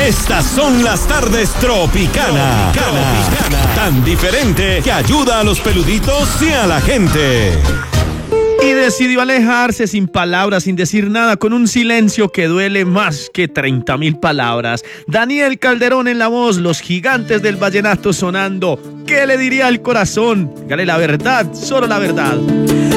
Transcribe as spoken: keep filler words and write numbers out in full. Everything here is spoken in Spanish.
Estas son las tardes Tropicana. Tropicana. Tan diferente que ayuda a los peluditos y a la gente. Y decidió alejarse sin palabras, sin decir nada, con un silencio que duele más que treinta mil palabras. Daniel Calderón en la voz, los gigantes del vallenato sonando. ¿Qué le diría al corazón? Dígale la verdad, solo la verdad.